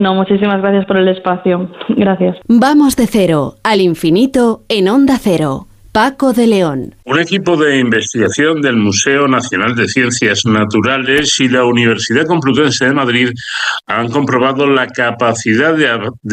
No, muchísimas gracias por el espacio. Gracias. Vamos de cero al infinito en Onda Cero. Paco de León. Un equipo de investigación del Museo Nacional de Ciencias Naturales y la Universidad Complutense de Madrid han comprobado la capacidad de